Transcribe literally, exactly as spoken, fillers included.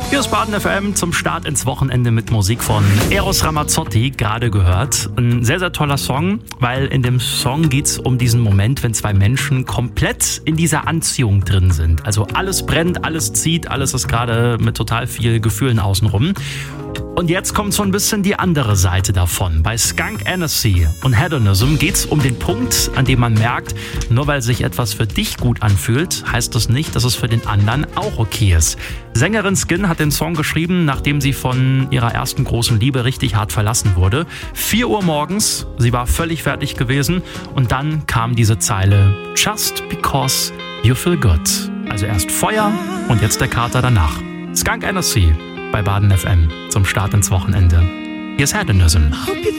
Hier ist Baden F M zum Start ins Wochenende mit Musik von Eros Ramazzotti, gerade gehört. Ein sehr, sehr toller Song, weil in dem Song geht es um diesen Moment, wenn zwei Menschen komplett in dieser Anziehung drin sind. Also alles brennt, alles zieht, alles ist gerade mit total viel Gefühlen außenrum. Und jetzt kommt so ein bisschen die andere Seite davon. Bei Skunk Anansie und Hedonism geht es um den Punkt, an dem man merkt, nur weil sich etwas für dich gut anfühlt, heißt das nicht, dass es für den anderen auch okay ist. Sängerin Skin hat den Song geschrieben, nachdem sie von ihrer ersten großen Liebe richtig hart verlassen wurde. vier Uhr morgens, sie war völlig fertig gewesen und dann kam diese Zeile Just because you feel good. Also erst Feuer und jetzt der Kater danach. Skunk Anansie bei Baden F M zum Start ins Wochenende. Hier ist Hedonism.